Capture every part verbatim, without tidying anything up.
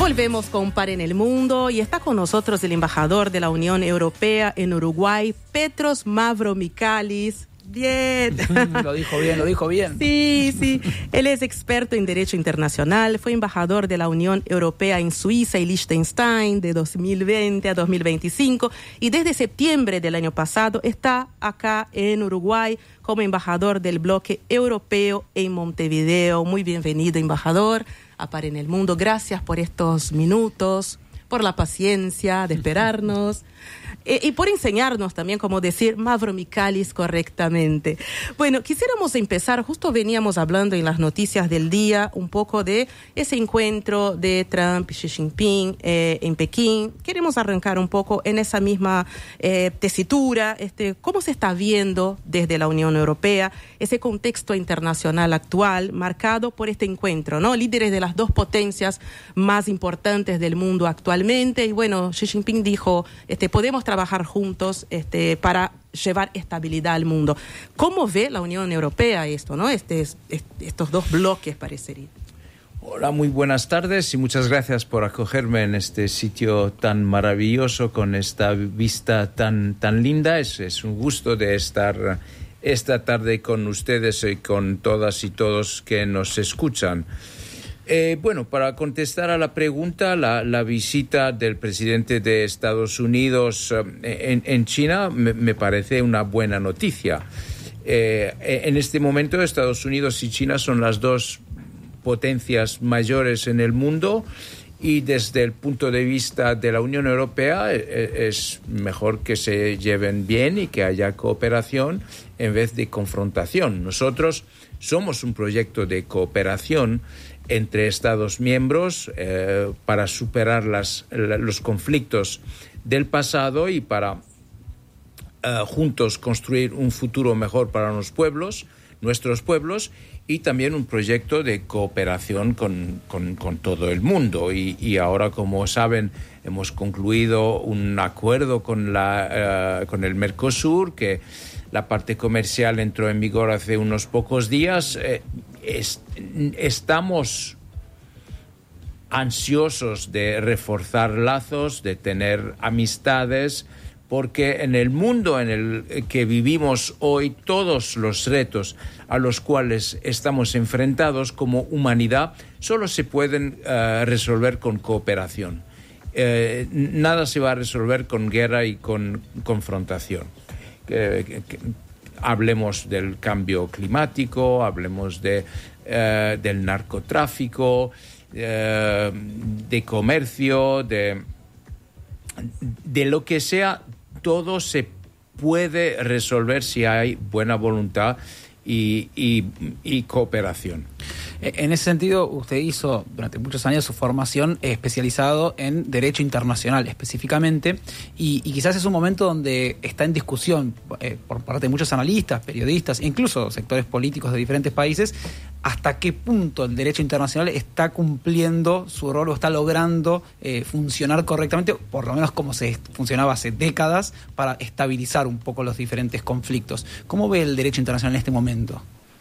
Volvemos con Par en el Mundo y está con nosotros el embajador de la Unión Europea en Uruguay, Petros Mavromichalis. Bien. Lo dijo bien, lo dijo bien. Sí, sí. Él es experto en Derecho Internacional, fue embajador de la Unión Europea en Suiza y Liechtenstein de dos mil veinte a dos mil veinticinco y desde septiembre del año pasado está acá en Uruguay como embajador del bloque europeo en Montevideo. Muy bienvenido, embajador, a Par en el Mundo. Gracias por estos minutos, por la paciencia de esperarnos. Eh, y por enseñarnos también cómo decir Mavromichalis correctamente. Bueno, quisiéramos empezar, justo veníamos hablando en las noticias del día un poco de ese encuentro de Trump y Xi Jinping eh, en Pekín. Queremos arrancar un poco en esa misma eh, tesitura, este, cómo se está viendo desde la Unión Europea ese contexto internacional actual marcado por este encuentro, ¿no? Líderes de las dos potencias más importantes del mundo actualmente. Y bueno, Xi Jinping dijo, este, podemos trabajar trabajar juntos este, para llevar estabilidad al mundo. ¿Cómo ve la Unión Europea esto, no? Este, este, estos dos bloques parecería. Hola, muy buenas tardes y muchas gracias por acogerme en este sitio tan maravilloso con esta vista tan, tan linda. Es, es un gusto de estar esta tarde con ustedes y con todas y todos que nos escuchan. Eh, bueno, para contestar a la pregunta, la, la visita del presidente de Estados Unidos eh, en, en China me, me parece una buena noticia. Eh, en este momento, Estados Unidos y China son las dos potencias mayores en el mundo y desde el punto de vista de la Unión Europea eh, es mejor que se lleven bien y que haya cooperación en vez de confrontación. Nosotros somos un proyecto de cooperación entre Estados miembros eh, para superar las, los conflictos del pasado y para eh, juntos construir un futuro mejor para los pueblos, nuestros pueblos, y también un proyecto de cooperación con, con, con todo el mundo. Y, y ahora, como saben, hemos concluido un acuerdo con, la, eh, con el Mercosur, que la parte comercial entró en vigor hace unos pocos días. Eh, es, estamos ansiosos de reforzar lazos, de tener amistades, porque en el mundo en el que vivimos hoy, todos los retos a los cuales estamos enfrentados como humanidad solo se pueden uh, resolver con cooperación. Eh, nada se va a resolver con guerra y con confrontación. Que, que, que, hablemos del cambio climático, hablemos de, uh, del narcotráfico, uh, de comercio, de, de lo que sea. Todo se puede resolver si hay buena voluntad y, y, y cooperación. En ese sentido, usted hizo durante muchos años su formación especializado en Derecho Internacional específicamente, y, y quizás es un momento donde está en discusión eh, por parte de muchos analistas, periodistas, incluso sectores políticos de diferentes países, hasta qué punto el derecho internacional está cumpliendo su rol o está logrando eh, funcionar correctamente, por lo menos como se funcionaba hace décadas, para estabilizar un poco los diferentes conflictos. ¿Cómo ve el derecho internacional en este momento?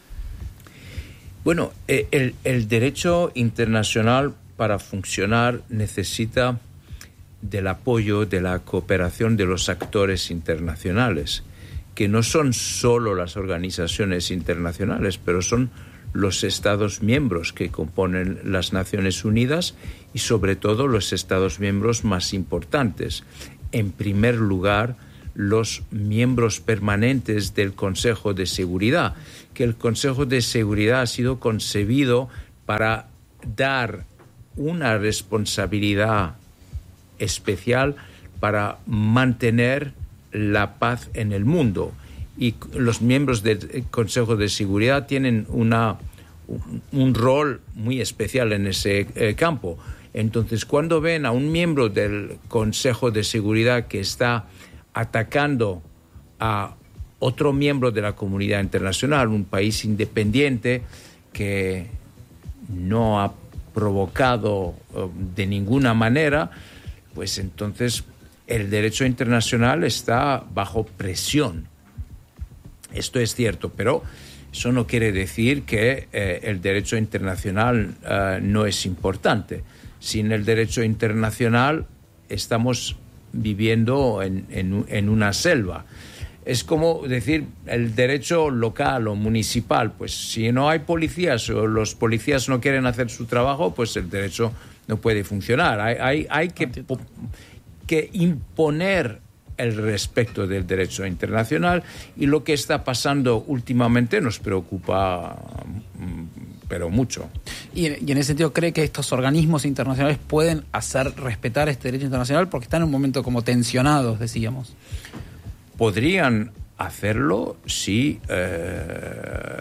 Bueno, el, el derecho internacional para funcionar necesita del apoyo, de la cooperación de los actores internacionales, que no son solo las organizaciones internacionales, pero son los Estados miembros que componen las Naciones Unidas y sobre todo los Estados miembros más importantes. En primer lugar, los miembros permanentes del Consejo de Seguridad, que el Consejo de Seguridad ha sido concebido para dar una responsabilidad especial para mantener la paz en el mundo. Y los miembros del Consejo de Seguridad tienen una, un, un rol muy especial en ese eh, campo. Entonces, cuando ven a un miembro del Consejo de Seguridad que está atacando a otro miembro de la comunidad internacional, un país independiente que no ha provocado uh, de ninguna manera, pues entonces el derecho internacional está bajo presión. Esto es cierto, pero eso no quiere decir que eh, el derecho internacional uh, no es importante. Sin el derecho internacional estamos viviendo en, en, en una selva. Es como decir, el derecho local o municipal, pues si no hay policías o los policías no quieren hacer su trabajo, pues el derecho no puede funcionar. Hay, hay, hay que, que imponer el respeto del derecho internacional, y lo que está pasando últimamente nos preocupa, pero mucho. Y en, y en ese sentido, ¿cree que estos organismos internacionales pueden hacer respetar este derecho internacional? Porque están en un momento como tensionados, decíamos. Podrían hacerlo si eh,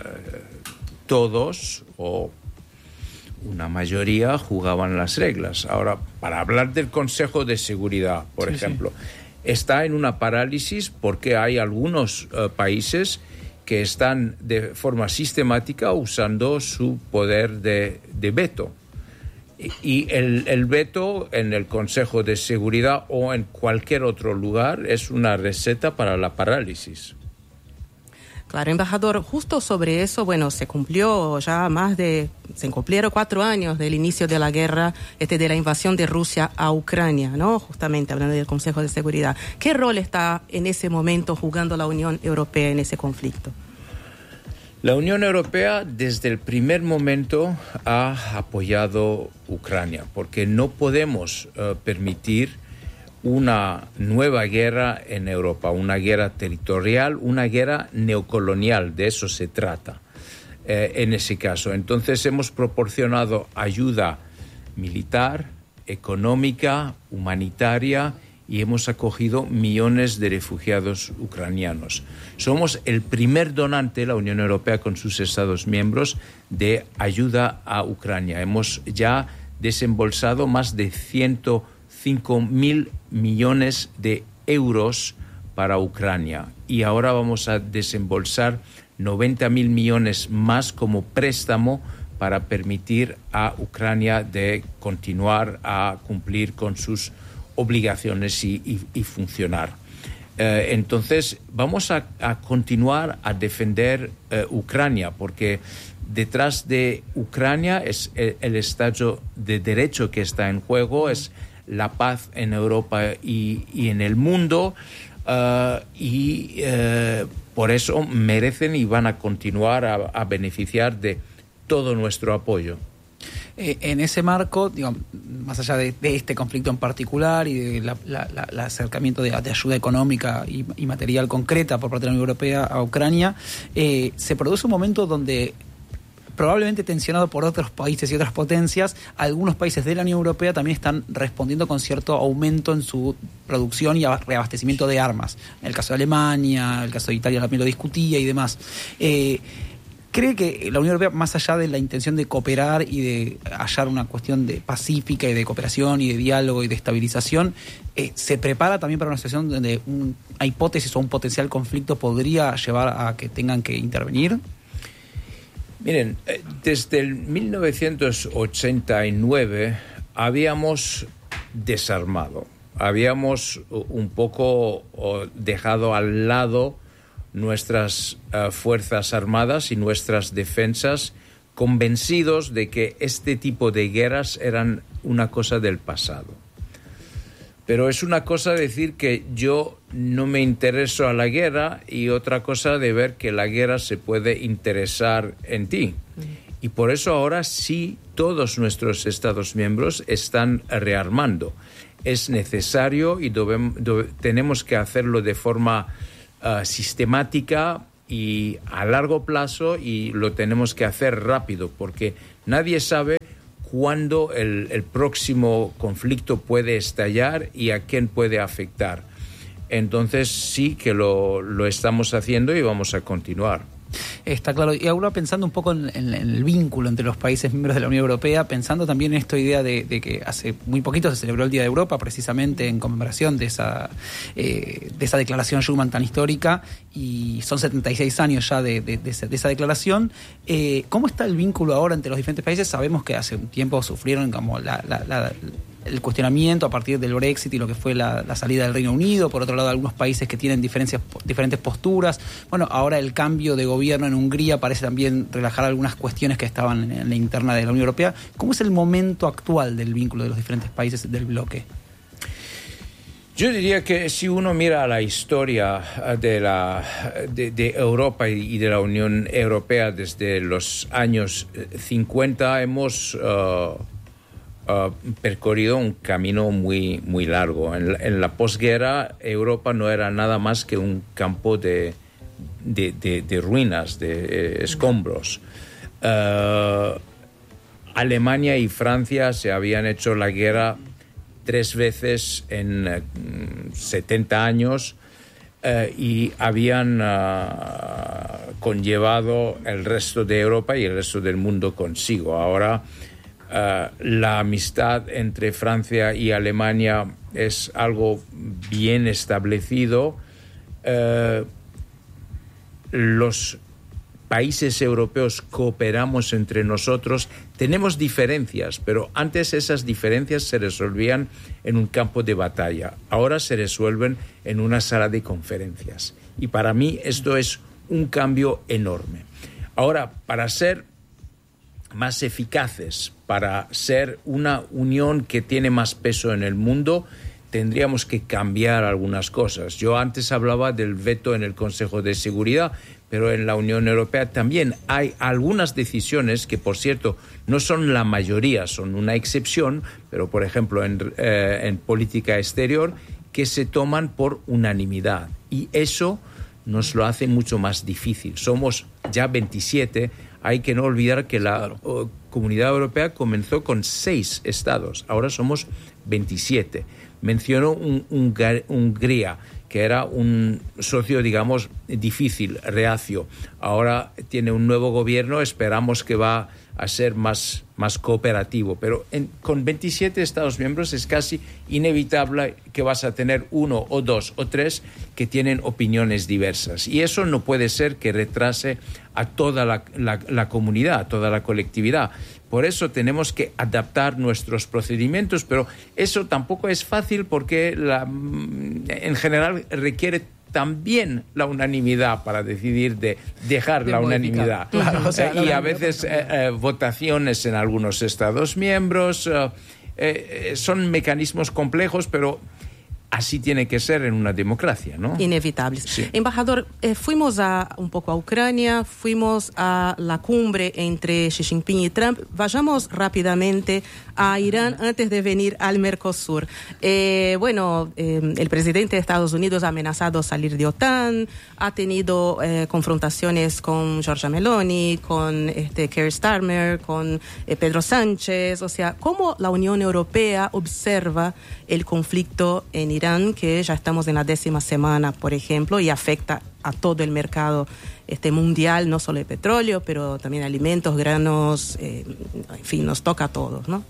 todos o una mayoría jugaban las reglas. Ahora, para hablar del Consejo de Seguridad, por sí, ejemplo, sí. está en una parálisis porque hay algunos uh, países que están de forma sistemática usando su poder de, de veto. Y, y el, el veto en el Consejo de Seguridad o en cualquier otro lugar es una receta para la parálisis. Claro, embajador, justo sobre eso, bueno, se cumplió ya más de, se cumplieron cuatro años del inicio de la guerra, este, de la invasión de Rusia a Ucrania, ¿no? Justamente hablando del Consejo de Seguridad. ¿Qué rol está en ese momento jugando la Unión Europea en ese conflicto? La Unión Europea desde el primer momento ha apoyado Ucrania, porque no podemos uh, permitir una nueva guerra en Europa, una guerra territorial, una guerra neocolonial, de eso se trata eh, en ese caso. Entonces hemos proporcionado ayuda militar, económica, humanitaria, y hemos acogido millones de refugiados ucranianos. Somos el primer donante, la Unión Europea con sus Estados miembros, de ayuda a Ucrania. Hemos ya desembolsado más de ciento cinco mil millones de euros para Ucrania, y ahora vamos a desembolsar noventa mil millones más como préstamo para permitir a Ucrania de continuar a cumplir con sus obligaciones y, y, y funcionar. Eh, entonces vamos a, a continuar a defender eh, Ucrania, porque detrás de Ucrania es el, el Estado de Derecho que está en juego, es la paz en Europa y, y en el mundo, uh, y uh, por eso merecen y van a continuar a, a beneficiar de todo nuestro apoyo. Eh, en ese marco, digo, más allá de, de este conflicto en particular y del la, la, la acercamiento de, de ayuda económica y, y material concreta por parte de la Unión Europea a Ucrania, eh, se produce un momento donde, probablemente tensionado por otros países y otras potencias, algunos países de la Unión Europea también están respondiendo con cierto aumento en su producción y reabastecimiento de armas. En el caso de Alemania, el caso de Italia también lo discutía y demás. Eh, ¿Cree que la Unión Europea, más allá de la intención de cooperar y de hallar una cuestión de pacífica y de cooperación y de diálogo y de estabilización, eh, se prepara también para una situación donde una hipótesis o un potencial conflicto podría llevar a que tengan que intervenir? Miren, desde el mil novecientos ochenta y nueve habíamos desarmado, habíamos un poco dejado al lado nuestras uh, fuerzas armadas y nuestras defensas, convencidos de que este tipo de guerras eran una cosa del pasado. Pero es una cosa decir que yo no me intereso a la guerra, y otra cosa de ver que la guerra se puede interesar en ti. Y por eso ahora sí todos nuestros Estados miembros están rearmando. Es necesario y debemos, debe, tenemos que hacerlo de forma uh, sistemática y a largo plazo, y lo tenemos que hacer rápido, porque nadie sabe cuándo el, el próximo conflicto puede estallar y a quién puede afectar. Entonces sí que lo, lo estamos haciendo y vamos a continuar. Está claro. Y ahora pensando un poco en, en, en el vínculo entre los países miembros de la Unión Europea, pensando también en esta idea de, de que hace muy poquito se celebró el Día de Europa, precisamente en conmemoración de esa, eh, de esa declaración Schuman tan histórica, y son setenta y seis años ya de, de, de, esa, de esa declaración. Eh, ¿Cómo está el vínculo ahora entre los diferentes países? Sabemos que hace un tiempo sufrieron como la... la, la el cuestionamiento a partir del Brexit y lo que fue la, la salida del Reino Unido, por otro lado algunos países que tienen diferencias, diferentes posturas. Bueno, ahora el cambio de gobierno en Hungría parece también relajar algunas cuestiones que estaban en la interna de la Unión Europea. ¿Cómo es el momento actual del vínculo de los diferentes países del bloque? Yo diría que si uno mira la historia de, la, de, de Europa y de la Unión Europea desde los años cincuenta, hemos uh, uh, percorrido un camino muy, muy largo. En la, en la posguerra, Europa no era nada más que un campo de, de, de, de ruinas, de eh, escombros. Uh, Alemania y Francia se habían hecho la guerra tres veces en uh, setenta años uh, y habían uh, conllevado el resto de Europa y el resto del mundo consigo. Ahora uh, la amistad entre Francia y Alemania es algo bien establecido. Uh, los países europeos cooperamos entre nosotros, tenemos diferencias, pero antes esas diferencias se resolvían en un campo de batalla, ahora se resuelven en una sala de conferencias. Y para mí esto es un cambio enorme. Ahora, para ser más eficaces, para ser una unión que tiene más peso en el mundo, tendríamos que cambiar algunas cosas. Yo antes hablaba del veto en el Consejo de Seguridad, pero en la Unión Europea también hay algunas decisiones que, por cierto, no son la mayoría, son una excepción, pero, por ejemplo, en, eh, en política exterior, que se toman por unanimidad. Y eso nos lo hace mucho más difícil. Somos ya veintisiete. Hay que no olvidar que la claro. uh, Comunidad Europea comenzó con seis estados. Ahora somos veintisiete. Menciono un, un, Hungría, que era un socio, digamos, difícil, reacio. Ahora tiene un nuevo gobierno, esperamos que va a ser más, más cooperativo. Pero en, con veintisiete Estados miembros es casi inevitable que vas a tener uno o dos o tres que tienen opiniones diversas. Y eso no puede ser que retrase a toda la, la, la comunidad, a toda la colectividad. Por eso tenemos que adaptar nuestros procedimientos, pero eso tampoco es fácil porque la, en general requiere también la unanimidad para decidir de dejar de la unanimidad. Claro, o sea, eh, y a veces eh, eh, votaciones en algunos Estados miembros, eh, eh, son mecanismos complejos, pero así tiene que ser en una democracia, ¿no? Inevitables. Sí. Embajador, eh, fuimos a, un poco a Ucrania, fuimos a la cumbre entre Xi Jinping y Trump. Vayamos rápidamente a Irán antes de venir al Mercosur. Eh, bueno, eh, el presidente de Estados Unidos ha amenazado salir de OTAN, ha tenido eh, confrontaciones con Giorgia Meloni, con este, Keir Starmer, con eh, Pedro Sánchez. O sea, ¿cómo la Unión Europea observa el conflicto en Irán, que ya estamos en la décima semana, por ejemplo, y afecta a todo el mercado este, mundial, no solo de petróleo, pero también alimentos, granos, eh, en fin, nos toca a todos, ¿no?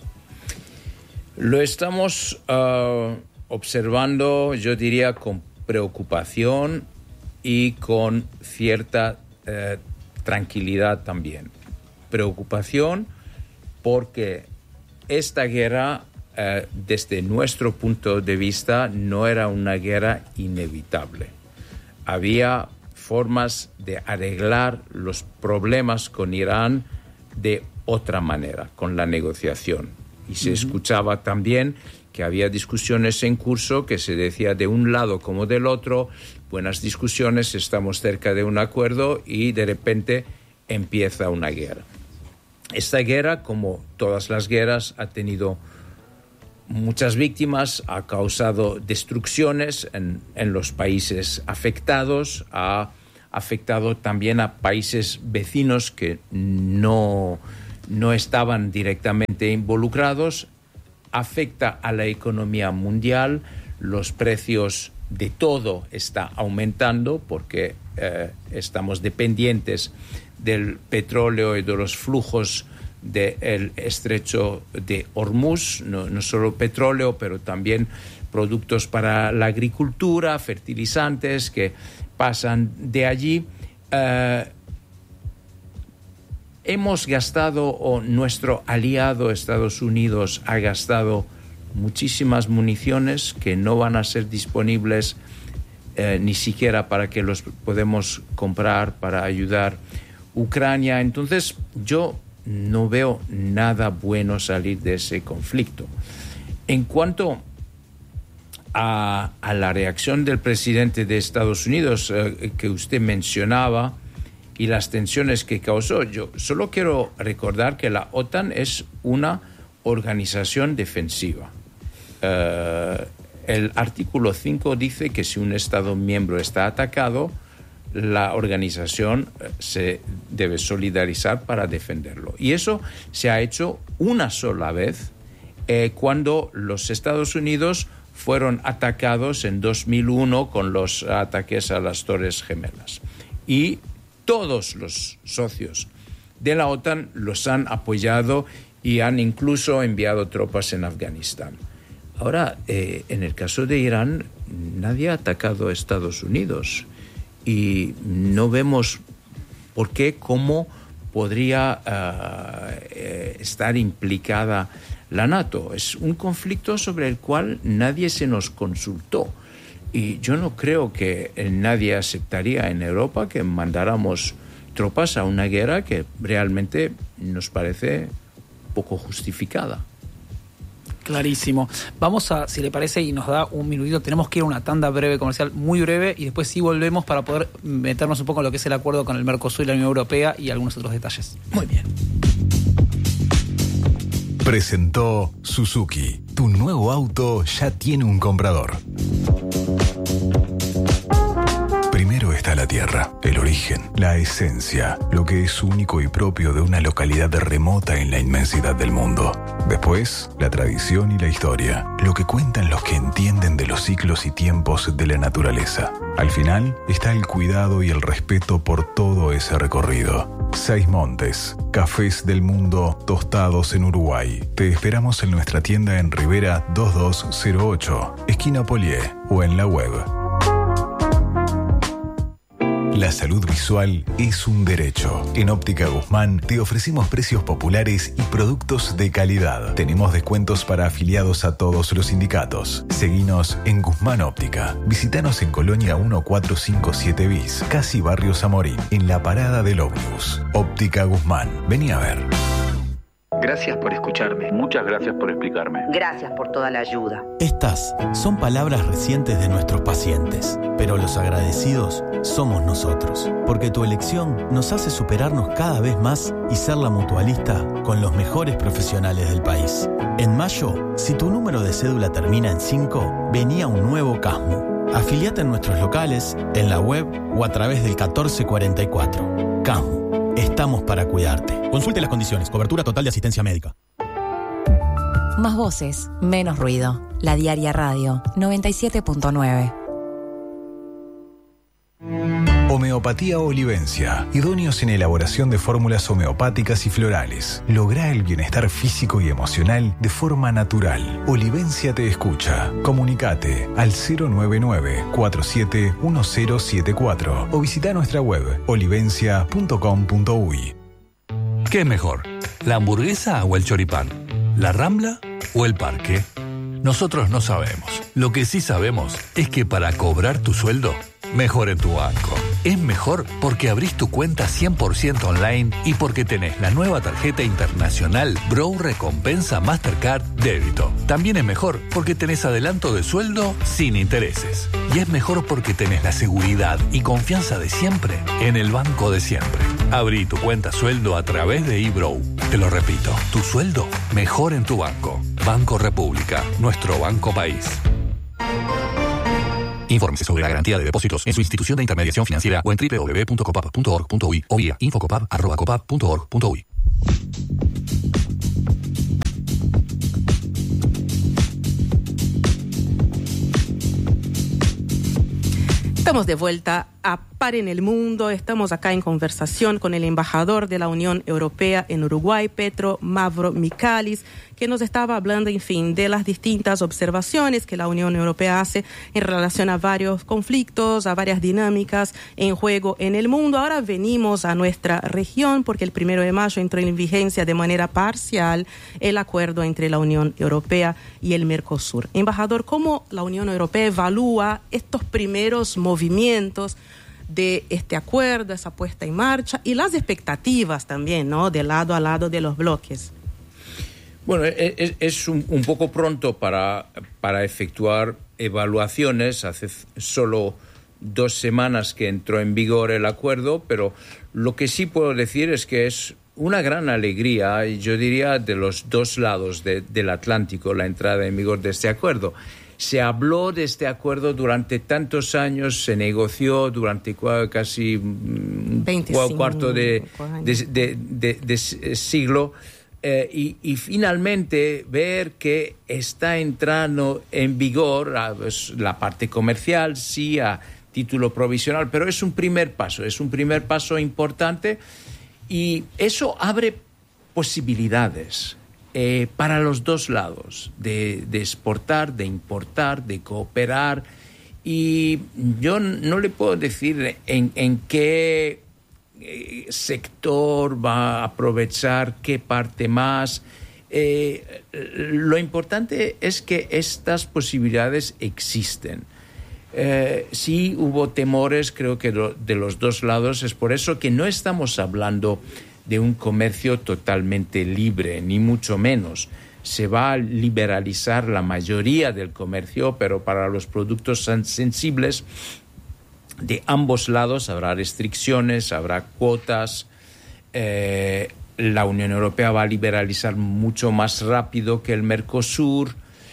Lo estamos uh, observando, yo diría, con preocupación y con cierta uh, tranquilidad también. Preocupación porque esta guerra, Uh, desde nuestro punto de vista, no era una guerra inevitable. Había formas de arreglar los problemas con Irán de otra manera, con la negociación. Y se uh-huh. escuchaba también que había discusiones en curso, que se decía de un lado como del otro, buenas discusiones, estamos cerca de un acuerdo y de repente empieza una guerra. Esta guerra, como todas las guerras, ha tenido muchas víctimas, ha causado destrucciones en, en los países afectados, ha afectado también a países vecinos que no, no estaban directamente involucrados, afecta a la economía mundial, los precios de todo están aumentando porque eh, estamos dependientes del petróleo y de los flujos del estrecho de Hormuz, no, no solo petróleo, pero también productos para la agricultura, fertilizantes que pasan de allí. Uh, hemos gastado, o nuestro aliado Estados Unidos ha gastado muchísimas municiones que no van a ser disponibles eh, ni siquiera para que los podemos comprar para ayudar a Ucrania. Entonces yo no veo nada bueno salir de ese conflicto. En cuanto a, a la reacción del presidente de Estados Unidos eh, que usted mencionaba y las tensiones que causó, yo solo quiero recordar que la OTAN es una organización defensiva. Uh, el artículo cinco dice que si un Estado miembro está atacado, la organización se debe solidarizar para defenderlo. Y eso se ha hecho una sola vez eh, cuando los Estados Unidos fueron atacados en dos mil uno con los ataques a las Torres Gemelas. Y todos los socios de la OTAN los han apoyado y han incluso enviado tropas en Afganistán. Ahora, eh, en el caso de Irán, nadie ha atacado a Estados Unidos y no vemos por qué, cómo podría uh, eh, estar implicada la NATO. Es un conflicto sobre el cual nadie se nos consultó y yo no creo que nadie aceptaría en Europa que mandáramos tropas a una guerra que realmente nos parece poco justificada. Clarísimo. Vamos a, si le parece y nos da un minutito, tenemos que ir a una tanda breve comercial, muy breve, y después sí volvemos para poder meternos un poco en lo que es el acuerdo con el Mercosur y la Unión Europea y algunos otros detalles. Muy bien. Presentó Suzuki. Tu nuevo auto ya tiene un comprador. Primero está la tierra, el origen, la esencia, lo que es único y propio de una localidad remota en la inmensidad del mundo. Después, la tradición y la historia, lo que cuentan los que entienden de los ciclos y tiempos de la naturaleza. Al final, está el cuidado y el respeto por todo ese recorrido. Seis Montes, cafés del mundo tostados en Uruguay. Te esperamos en nuestra tienda en Rivera dos dos cero ocho, esquina Polié, o en la web. La salud visual es un derecho. En Óptica Guzmán te ofrecemos precios populares y productos de calidad. Tenemos descuentos para afiliados a todos los sindicatos. Seguinos en Guzmán Óptica. Visítanos en Colonia mil cuatrocientos cincuenta y siete bis, casi Barrio Zamorín, en la parada del ómnibus. Óptica Guzmán. Vení a ver. Gracias por escucharme. Muchas gracias por explicarme. Gracias por toda la ayuda. Estas son palabras recientes de nuestros pacientes, pero los agradecidos somos nosotros, porque tu elección nos hace superarnos cada vez más y ser la mutualista con los mejores profesionales del país. En mayo, si tu número de cédula termina en cinco, venía un nuevo CASMU. Afiliate en nuestros locales, en la web o a través del catorce cuarenta y cuatro. CASMU. Estamos para cuidarte. Consulte las condiciones. Cobertura total de asistencia médica. Más voces, menos ruido. La Diaria Radio, noventa y siete punto nueve. Homeopatía Olivencia. Idóneos en elaboración de fórmulas homeopáticas y florales. Lográ el bienestar físico y emocional de forma natural. Olivencia te escucha. Comunicate al cero nueve nueve, cuatro siete uno cero siete cuatro o visita nuestra web olivencia punto com punto uy. ¿Qué es mejor? ¿La hamburguesa o el choripán? ¿La Rambla o el parque? Nosotros no sabemos. Lo que sí sabemos es que para cobrar tu sueldo, mejor en tu banco. Es mejor porque abrís tu cuenta cien por ciento online y porque tenés la nueva tarjeta internacional Brow Recompensa Mastercard Débito. También es mejor porque tenés adelanto de sueldo sin intereses. Y es mejor porque tenés la seguridad y confianza de siempre en el banco de siempre. Abrí tu cuenta sueldo a través de eBrow. Te lo repito, tu sueldo mejor en tu banco. Banco República, nuestro banco país. Infórmese sobre la garantía de depósitos en su institución de intermediación financiera o en doble u doble u doble u punto copap punto org punto uy o vía infocopap arroba copap punto org punto uy. Estamos de vuelta a par en el mundo. Estamos acá en conversación con el embajador de la Unión Europea en Uruguay, Petro Mavromichalis, que nos estaba hablando, en fin, de las distintas observaciones que la Unión Europea hace en relación a varios conflictos, a varias dinámicas en juego en el mundo. Ahora venimos a nuestra región porque el primero de mayo entró en vigencia de manera parcial el acuerdo entre la Unión Europea y el Mercosur. Embajador, ¿cómo la Unión Europea evalúa estos primeros movimientos de este acuerdo, esa puesta en marcha y las expectativas también, ¿no?, de lado a lado de los bloques? Bueno, es, es un, un poco pronto para, para efectuar evaluaciones. Hace solo dos semanas que entró en vigor el acuerdo, pero lo que sí puedo decir es que es una gran alegría, yo diría, de los dos lados de, del Atlántico, la entrada en vigor de este acuerdo. Se habló de este acuerdo durante tantos años, se negoció durante casi veinticinco, cuarto de, de, de, de, de siglo eh, y, y finalmente ver que está entrando en vigor a, pues, la parte comercial, sí, a título provisional, pero es un primer paso, es un primer paso importante y eso abre posibilidades Eh, para los dos lados, de, de exportar, de importar, de cooperar. Y yo no le puedo decir en, en qué eh, sector va a aprovechar, qué parte más. Eh, lo importante es que estas posibilidades existen. Eh, sí hubo temores, creo que lo, de los dos lados. Es por eso que no estamos hablando de un comercio totalmente libre, ni mucho menos. Se va a liberalizar la mayoría del comercio, pero para los productos sensibles de ambos lados habrá restricciones, habrá cuotas. Eh, la Unión Europea va a liberalizar mucho más rápido que el Mercosur.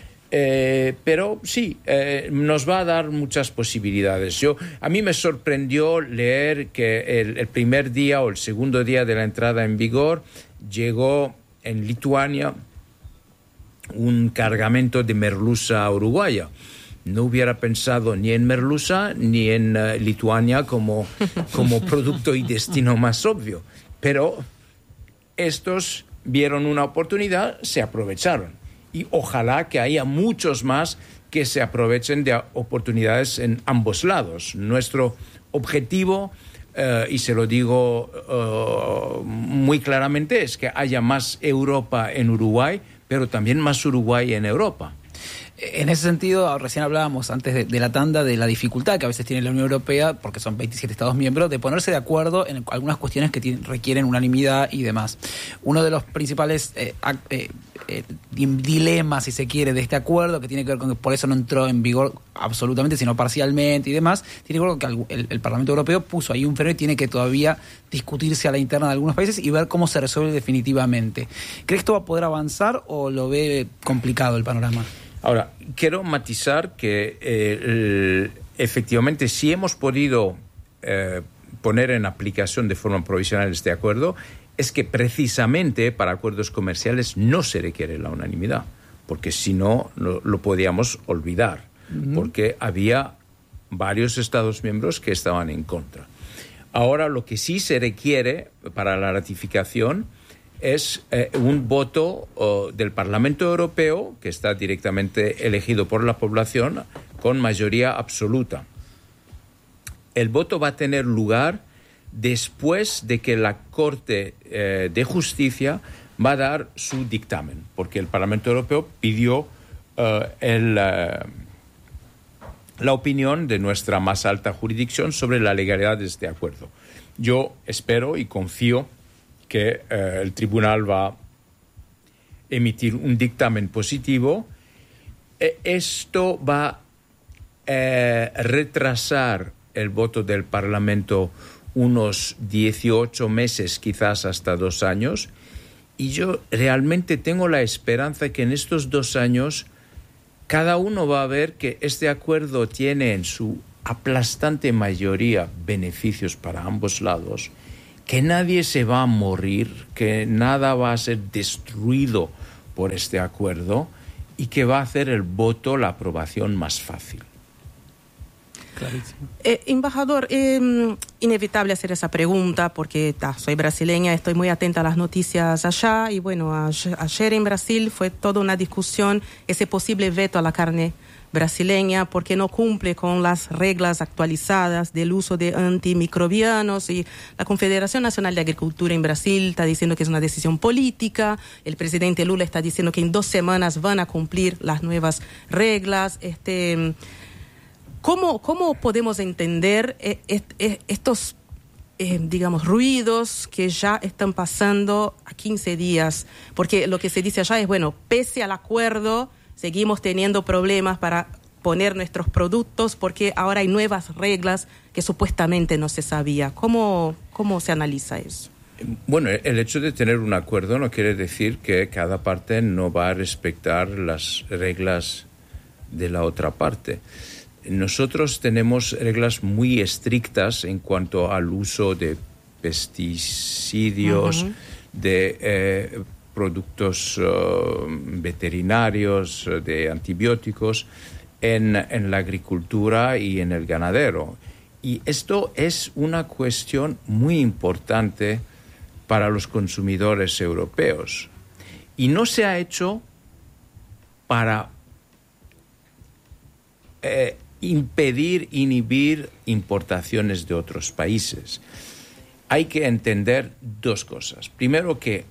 Eh, pero sí, eh, nos va a dar muchas posibilidades. Yo, a mí me sorprendió leer que el, el primer día o el segundo día de la entrada en vigor llegó en Lituania un cargamento de merluza uruguaya. No hubiera pensado ni en merluza ni en uh, Lituania como, como producto y destino más obvio. Pero estos vieron una oportunidad, se aprovecharon. Y ojalá que haya muchos más que se aprovechen de oportunidades en ambos lados. Nuestro objetivo, eh, y se lo digo uh, muy claramente, es que haya más Europa en Uruguay, pero también más Uruguay en Europa. En ese sentido, recién hablábamos antes de, de la tanda de la dificultad que a veces tiene la Unión Europea, porque son veintisiete Estados miembros, de ponerse de acuerdo en algunas cuestiones que tienen, requieren unanimidad y demás. Uno de los principales eh, eh, eh, dilemas, si se quiere, de este acuerdo, que tiene que ver con que por eso no entró en vigor absolutamente, sino parcialmente y demás, tiene que ver con que el, el Parlamento Europeo puso ahí un freno y tiene que todavía discutirse a la interna de algunos países y ver cómo se resuelve definitivamente. ¿Cree que esto va a poder avanzar o lo ve complicado el panorama? Ahora, quiero matizar que eh, el, efectivamente si hemos podido eh, poner en aplicación de forma provisional este acuerdo, es que precisamente para acuerdos comerciales no se requiere la unanimidad, porque si no lo, lo podíamos olvidar, uh-huh. porque había varios Estados miembros que estaban en contra. Ahora lo que sí se requiere para la ratificación es eh, un voto oh, del Parlamento Europeo, que está directamente elegido por la población, con mayoría absoluta. El voto va a tener lugar después de que la Corte eh, de Justicia va a dar su dictamen, porque el Parlamento Europeo pidió uh, el, uh, la opinión de nuestra más alta jurisdicción sobre la legalidad de este acuerdo. Yo espero y confío que eh, el tribunal va a emitir un dictamen positivo. Eh, esto va a eh, retrasar el voto del Parlamento unos dieciocho meses, quizás hasta dos años. Y yo realmente tengo la esperanza que en estos dos años cada uno va a ver que este acuerdo tiene en su aplastante mayoría beneficios para ambos lados, que nadie se va a morir, que nada va a ser destruido por este acuerdo y que va a hacer el voto, la aprobación más fácil. Clarísimo. Eh, embajador, eh, inevitable hacer esa pregunta porque ta, soy brasileña, estoy muy atenta a las noticias allá y bueno, ayer, ayer en Brasil fue toda una discusión ese posible veto a la carne brasileña porque no cumple con las reglas actualizadas del uso de antimicrobianos y la Confederación Nacional de Agricultura en Brasil está diciendo que es una decisión política, el presidente Lula está diciendo que en dos semanas van a cumplir las nuevas reglas. Este, ¿cómo, cómo podemos entender eh, est, eh, estos eh, digamos, ruidos que ya están pasando a quince días? Porque lo que se dice allá es, bueno, pese al acuerdo, seguimos teniendo problemas para poner nuestros productos porque ahora hay nuevas reglas que supuestamente no se sabía. ¿Cómo, cómo se analiza eso? Bueno, el hecho de tener un acuerdo no quiere decir que cada parte no va a respetar las reglas de la otra parte. Nosotros tenemos reglas muy estrictas en cuanto al uso de pesticidios, uh-huh. de eh, productos uh, veterinarios, de antibióticos en, en la agricultura y en el ganadero. Y esto es una cuestión muy importante para los consumidores europeos. Y no se ha hecho para eh, impedir, inhibir importaciones de otros países. Hay que entender dos cosas. Primero, que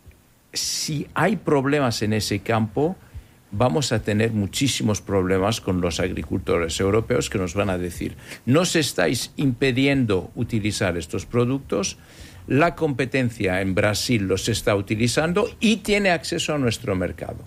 si hay problemas en ese campo, vamos a tener muchísimos problemas con los agricultores europeos que nos van a decir: nos estáis impidiendo utilizar estos productos, la competencia en Brasil los está utilizando y tiene acceso a nuestro mercado.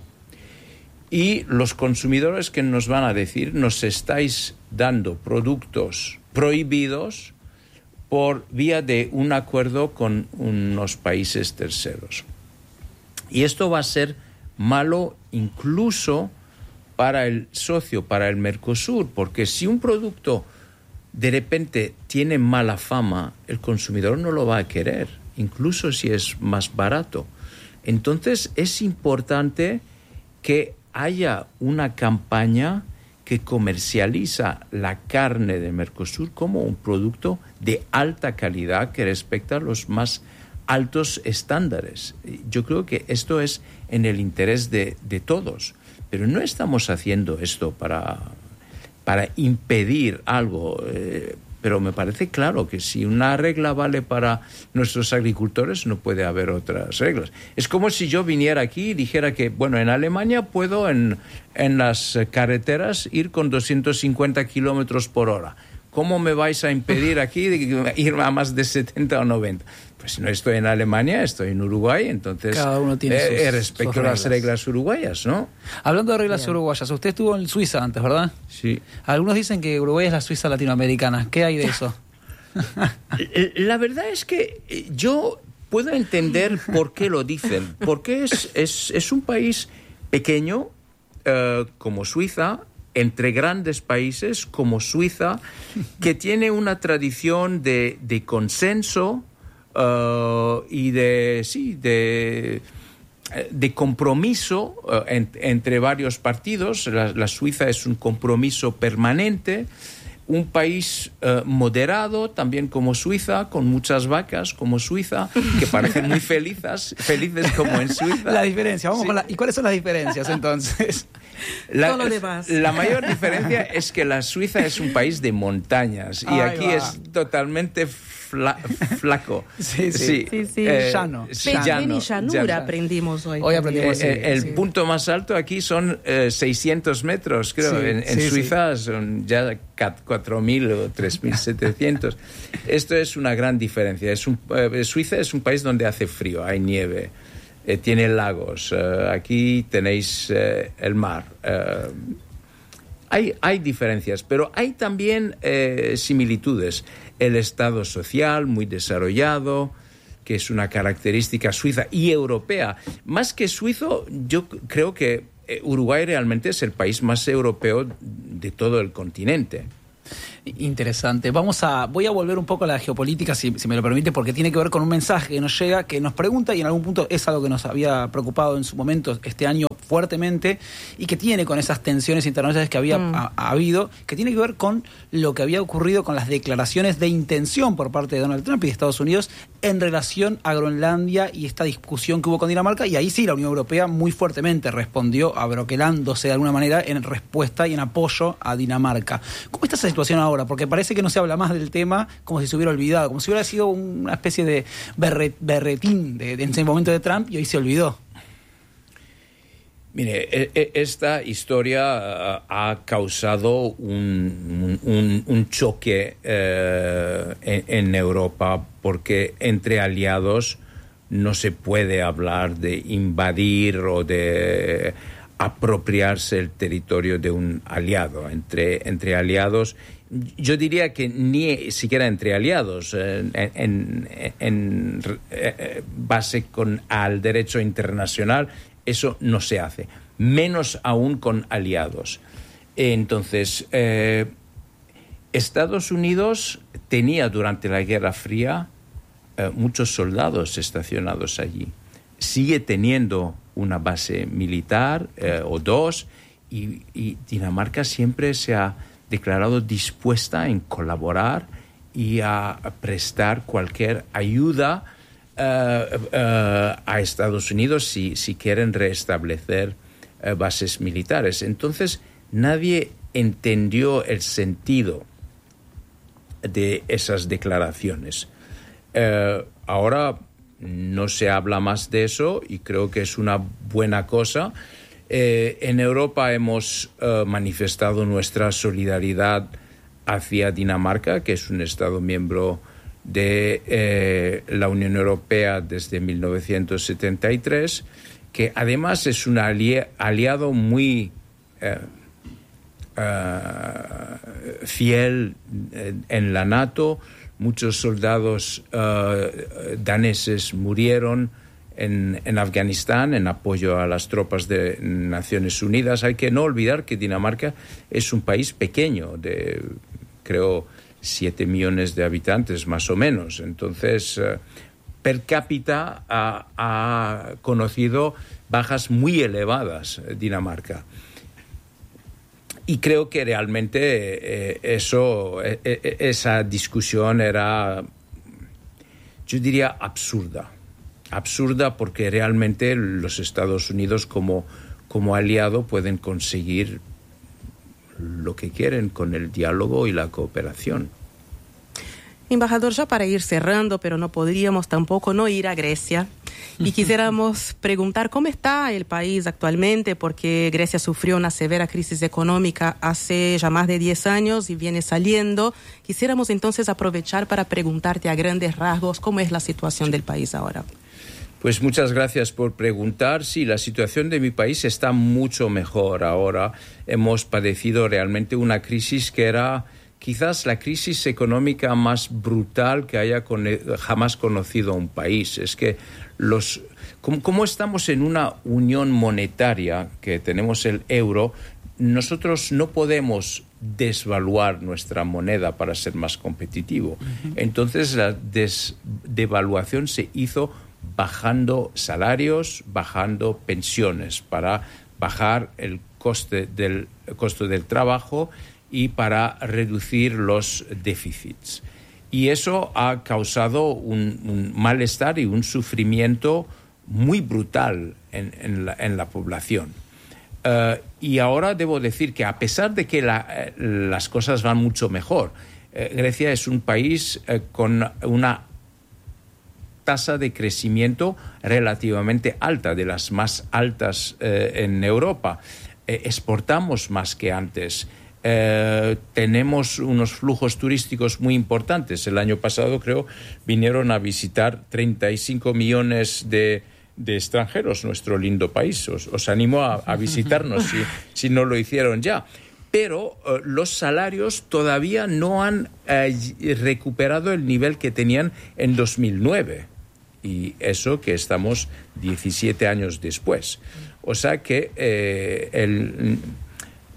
Y los consumidores que nos van a decir: nos estáis dando productos prohibidos por vía de un acuerdo con unos países terceros. Y esto va a ser malo incluso para el socio, para el Mercosur, porque si un producto de repente tiene mala fama, el consumidor no lo va a querer, incluso si es más barato. Entonces es importante que haya una campaña que comercializa la carne de Mercosur como un producto de alta calidad que respecta los más altos estándares. Yo creo que esto es en el interés de, de todos, pero no estamos haciendo esto para, para impedir algo, eh, pero me parece claro que si una regla vale para nuestros agricultores, no puede haber otras reglas. Es como si yo viniera aquí y dijera que, bueno, en Alemania puedo en, en las carreteras ir con doscientos cincuenta kilómetros por hora. ¿Cómo me vais a impedir aquí de ir a más de setenta o noventa? Pues no estoy en Alemania, estoy en Uruguay, entonces cada uno tiene sus, eh, respecto sus a las reglas uruguayas, ¿no? Hablando de reglas Bien. uruguayas, usted estuvo en Suiza antes, ¿verdad? Sí. Algunos dicen que Uruguay es la Suiza latinoamericana. ¿Qué hay de eso? La verdad es que yo puedo entender por qué lo dicen, porque es, es, es un país pequeño uh, como Suiza, entre grandes países como Suiza, que tiene una tradición de, de consenso uh, y de, sí, de, de compromiso uh, en, entre varios partidos. La, la Suiza es un compromiso permanente. Un país uh, moderado, también como Suiza, con muchas vacas como Suiza, que parecen muy felices, felices como en Suiza. La diferencia, vamos sí. con la... ¿Y cuáles son las diferencias entonces? La, la mayor diferencia es que la Suiza es un país de montañas y Ay, aquí va. es totalmente fla, flaco. Sí, sí, sí. sí, sí. Eh, llano. Sí, llano. Y llanura llano. aprendimos hoy. Hoy aprendimos. Eh, sí, el sí. punto más alto aquí son eh, seiscientos metros, creo. Sí, en en sí, Suiza sí. son ya cuatro mil o tres mil setecientos. Esto es una gran diferencia. Es un, eh, Suiza es un país donde hace frío, hay nieve. Eh, tiene lagos, uh, aquí tenéis uh, el mar. Uh, hay, hay diferencias, pero hay también uh, similitudes. El Estado social muy desarrollado, que es una característica suiza y europea. Más que suizo, yo creo que Uruguay realmente es el país más europeo de todo el continente. Interesante. Vamos a, voy a volver un poco a la geopolítica, si, si me lo permite, porque tiene que ver con un mensaje que nos llega, que nos pregunta, y en algún punto es algo que nos había preocupado en su momento este año fuertemente, y que tiene con esas tensiones internacionales que había mm. ha, ha habido, que tiene que ver con lo que había ocurrido con las declaraciones de intención por parte de Donald Trump y de Estados Unidos en relación a Groenlandia y esta discusión que hubo con Dinamarca, y ahí sí la Unión Europea muy fuertemente respondió, abroquelándose de alguna manera en respuesta y en apoyo a Dinamarca. ¿Cómo está esa situación ahora? Porque parece que no se habla más del tema, como si se hubiera olvidado, como si hubiera sido una especie de berret, berretín de, de, en ese momento de Trump, y hoy se olvidó. Mire, esta historia ha causado un, un, un choque eh, en, en Europa, porque entre aliados no se puede hablar de invadir o de apropiarse el territorio de un aliado. Entre, entre aliados, yo diría que ni siquiera entre aliados, en, en, en, en base con al derecho internacional, eso no se hace, menos aún con aliados. Entonces, eh, Estados Unidos tenía durante la Guerra Fría eh, muchos soldados estacionados allí. Sigue teniendo una base militar eh, o dos, y, y Dinamarca siempre se ha declarado dispuesta en colaborar y a, a prestar cualquier ayuda Uh, uh, a Estados Unidos si, si quieren restablecer uh, bases militares. Entonces, nadie entendió el sentido de esas declaraciones. Uh, ahora no se habla más de eso, y creo que es una buena cosa. Uh, en Europa hemos uh, manifestado nuestra solidaridad hacia Dinamarca, que es un Estado miembro de eh, la Unión Europea desde mil novecientos setenta y tres, que además es un ali- aliado muy eh, uh, fiel en la NATO. Muchos soldados uh, daneses murieron en, en Afganistán en apoyo a las tropas de Naciones Unidas. Hay que no olvidar que Dinamarca es un país pequeño, de creo siete millones de habitantes más o menos. Entonces, uh, per cápita ha, ha conocido bajas muy elevadas Dinamarca. Y creo que realmente eh, eso, eh, eh, esa discusión era, yo diría, absurda. Absurda porque realmente los Estados Unidos como, como aliado pueden conseguir lo que quieren con el diálogo y la cooperación. Embajador, ya para ir cerrando, pero no podríamos tampoco no ir a Grecia. Y quisiéramos preguntar cómo está el país actualmente, porque Grecia sufrió una severa crisis económica hace ya más de diez años y viene saliendo. Quisiéramos entonces aprovechar para preguntarte a grandes rasgos cómo es la situación del país ahora. Pues muchas gracias por preguntar. Sí, la situación de mi país está mucho mejor ahora. Hemos padecido realmente una crisis que era quizás la crisis económica más brutal que haya con, jamás conocido un país. Es que los, como, como estamos en una unión monetaria, que tenemos el euro, nosotros no podemos desvaluar nuestra moneda para ser más competitivo. Uh-huh. Entonces la des, devaluación se hizo bajando salarios, bajando pensiones, para bajar el coste del el costo del trabajo y para reducir los déficits. Y eso ha causado un, un malestar y un sufrimiento muy brutal en, en, la, en la población. Uh, y ahora debo decir que a pesar de que la, las cosas van mucho mejor, eh, Grecia es un país eh, con una tasa de crecimiento relativamente alta, de las más altas eh, en Europa. Eh, exportamos más que antes. Eh, tenemos unos flujos turísticos muy importantes. El año pasado, creo, vinieron a visitar treinta y cinco millones de, de extranjeros nuestro lindo país. Os, os animo a, a visitarnos si, si no lo hicieron ya. Pero uh, los salarios todavía no han uh, recuperado el nivel que tenían en dos mil nueve. Y eso que estamos diecisiete años después. O sea que eh, el,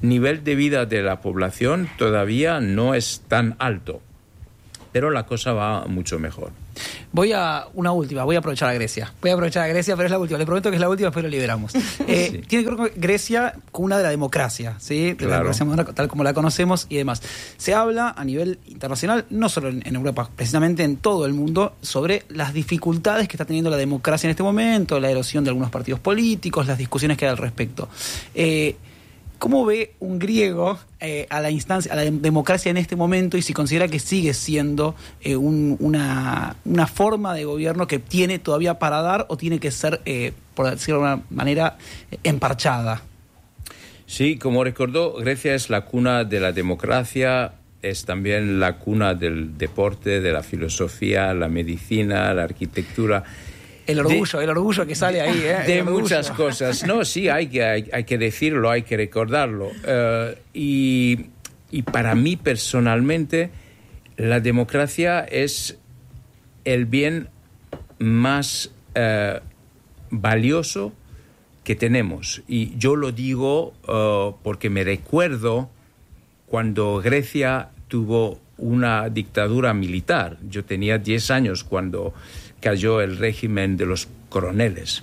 nivel de vida de la población todavía no es tan alto, pero la cosa va mucho mejor. Voy a una última, voy a aprovechar a Grecia. Voy a aprovechar a Grecia, pero es la última. Le prometo que es la última, después lo liberamos. Eh, sí. Tiene que ver con Grecia, cuna de la democracia, ¿sí? De claro. La democracia moderna, tal como la conocemos y demás. Se habla a nivel internacional, no solo en, en Europa, precisamente en todo el mundo, sobre las dificultades que está teniendo la democracia en este momento, la erosión de algunos partidos políticos, las discusiones que hay al respecto. Eh, ¿Cómo ve un griego eh, a la instancia, a la democracia en este momento y si considera que sigue siendo eh, un, una, una forma de gobierno que tiene todavía para dar o tiene que ser, eh, por decirlo de alguna manera, emparchada? Sí, como recordó, Grecia es la cuna de la democracia, es también la cuna del deporte, de la filosofía, la medicina, la arquitectura. El orgullo, de, el orgullo que sale ahí, ¿eh? De muchas cosas. No, sí, hay que, hay, hay que decirlo, hay que recordarlo. Uh, y, y para mí, personalmente, la democracia es el bien más uh, valioso que tenemos. Y yo lo digo uh, porque me recuerdo cuando Grecia tuvo una dictadura militar. Yo tenía diez años cuando cayó el régimen de los coroneles.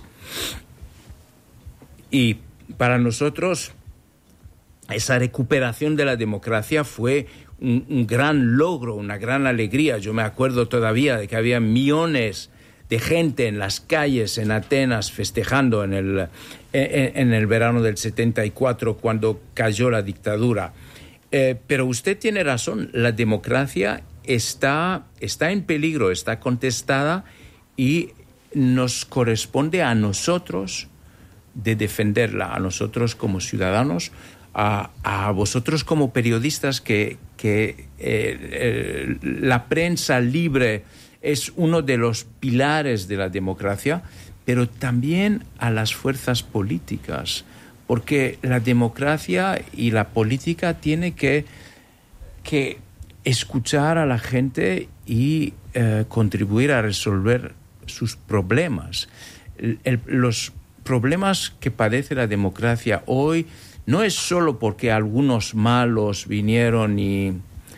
Y para nosotros esa recuperación de la democracia fue un, un gran logro, una gran alegría. Yo me acuerdo todavía de que había millones de gente en las calles en Atenas festejando en el, en, en el verano del setenta y cuatro cuando cayó la dictadura. Eh, pero usted tiene razón, la democracia está, está en peligro, está contestada y nos corresponde a nosotros de defenderla, a nosotros como ciudadanos, a, a vosotros como periodistas que, que eh, eh, la prensa libre es uno de los pilares de la democracia, pero también a las fuerzas políticas, porque la democracia y la política tiene que, que escuchar a la gente y eh, contribuir a resolver sus problemas. El, el, los problemas que padece la democracia hoy no es solo porque algunos malos vinieron y,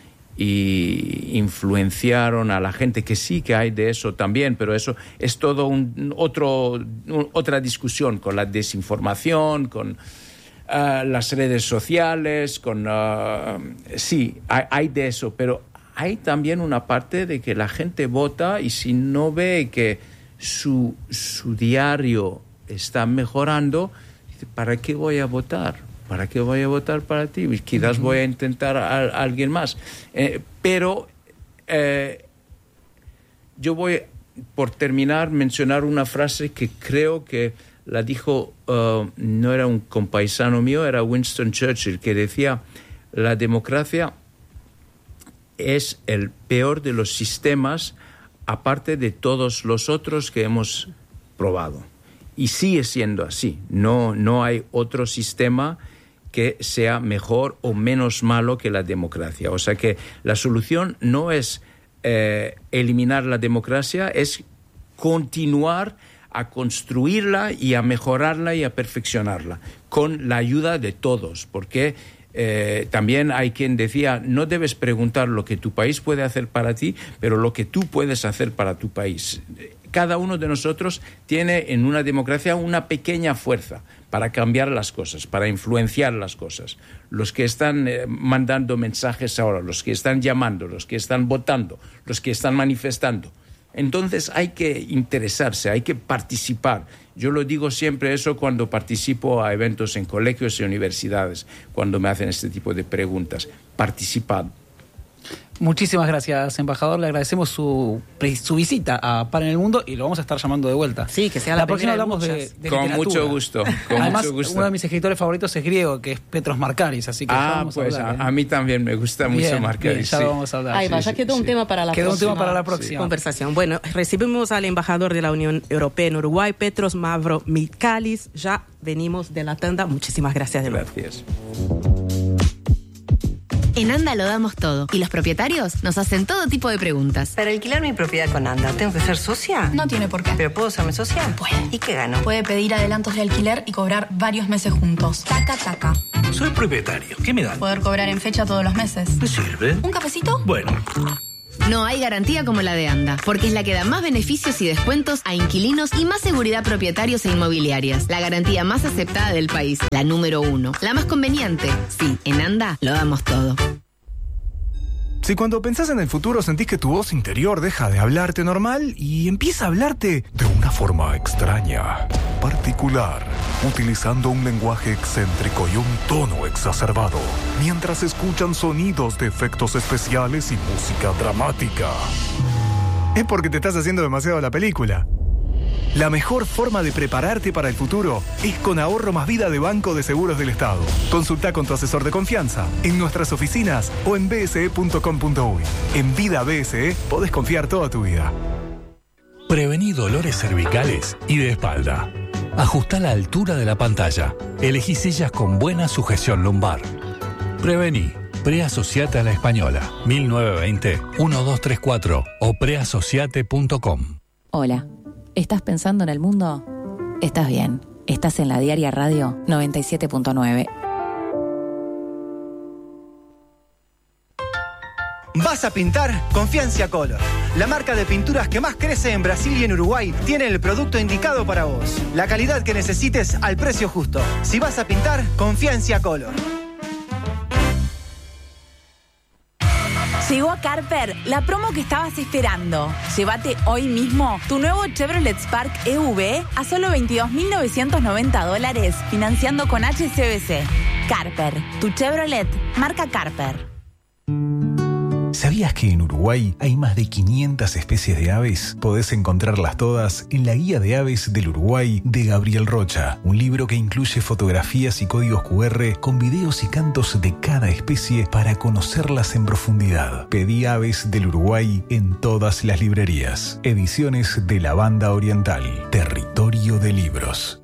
y influenciaron a la gente, que sí que hay de eso también, pero eso es todo un, otro, un, otra discusión con la desinformación, con uh, las redes sociales, con uh, sí, hay, hay de eso, pero hay también una parte de que la gente vota y si no ve que su, su diario está mejorando, dice, ¿para qué voy a votar? ¿Para qué voy a votar para ti? Quizás voy a intentar a, a alguien más. Eh, pero eh, yo voy, por terminar, mencionar una frase que creo que la dijo, uh, no era un compaisano mío, era Winston Churchill, que decía, la democracia es el peor de los sistemas, aparte de todos los otros que hemos probado. Y sigue siendo así. No, no hay otro sistema que sea mejor o menos malo que la democracia. O sea que la solución no es eh, eliminar la democracia, es continuar a construirla y a mejorarla y a perfeccionarla con la ayuda de todos, porque Eh, también hay quien decía, no debes preguntar lo que tu país puede hacer para ti, pero lo que tú puedes hacer para tu país. Cada uno de nosotros tiene en una democracia una pequeña fuerza para cambiar las cosas, para influenciar las cosas. Los que están eh, mandando mensajes ahora, los que están llamando, los que están votando, los que están manifestando. Entonces hay que interesarse, hay que participar. Yo lo digo siempre eso cuando participo a eventos en colegios y universidades, cuando me hacen este tipo de preguntas. Participad. Muchísimas gracias, embajador. Le agradecemos su, su visita a Pan en el Mundo y lo vamos a estar llamando de vuelta. Sí, que sea la, la próxima. Hablamos de, de Con literatura. mucho gusto. Con Además, mucho gusto. uno de mis escritores favoritos es griego, que es Petros Markaris, así que ah, vamos pues a hablar. A, a mí también me gusta bien, mucho Markaris. Bien, ya sí. lo vamos a hablar. Ahí va, sí, ya quedó sí, un sí. tema para la quedó próxima un tema para la próxima conversación. Bueno, recibimos al embajador de la Unión Europea en Uruguay, Petros Mavromichalis. Ya venimos de la tanda. Muchísimas gracias de nuevo. Gracias. En Anda lo damos todo y los propietarios nos hacen todo tipo de preguntas. Para alquilar mi propiedad con Anda, ¿tengo que ser socia? No tiene por qué. ¿Pero puedo serme socia? Puede. ¿Y qué gano? Puede pedir adelantos de alquiler y cobrar varios meses juntos. Taca, taca. Soy propietario. ¿Qué me dan? Poder cobrar en fecha todos los meses. ¿Me sirve? ¿Un cafecito? Bueno. No hay garantía como la de Anda, porque es la que da más beneficios y descuentos a inquilinos y más seguridad a propietarios e inmobiliarias. La garantía más aceptada del país, la número uno, la más conveniente. Sí, en Anda lo damos todo. Si cuando pensás en el futuro sentís que tu voz interior deja de hablarte normal y empieza a hablarte de una forma extraña, particular, utilizando un lenguaje excéntrico y un tono exacerbado, mientras escuchan sonidos de efectos especiales y música dramática, es porque te estás haciendo demasiado la película. La mejor forma de prepararte para el futuro es con Ahorro Más Vida de Banco de Seguros del Estado. Consulta con tu asesor de confianza en nuestras oficinas o en b s e punto com punto u y. En Vida B S E podés confiar toda tu vida. Prevení dolores cervicales y de espalda. Ajustá la altura de la pantalla. Elegí sillas con buena sujeción lumbar. Prevení. Preasociate a la Española. mil novecientos veinte, doce treinta y cuatro o preasociate punto com. Hola. ¿Estás pensando en el mundo? Estás bien. Estás en la Diaria Radio noventa y siete punto nueve. ¿Vas a pintar? Confía en Ciacolor. La marca de pinturas que más crece en Brasil y en Uruguay tiene el producto indicado para vos. La calidad que necesites al precio justo. Si vas a pintar, confía en Ciacolor. Llegó a Carper la promo que estabas esperando. Llévate hoy mismo tu nuevo Chevrolet Spark E V a solo veintidós mil novecientos noventa dólares, financiando con H S B C. Carper, tu Chevrolet, marca Carper. ¿Sabías que en Uruguay hay más de quinientas especies de aves? Podés encontrarlas todas en la Guía de Aves del Uruguay de Gabriel Rocha, un libro que incluye fotografías y códigos cu erre con videos y cantos de cada especie para conocerlas en profundidad. Pedí Aves del Uruguay en todas las librerías. Ediciones de la Banda Oriental, Territorio de Libros.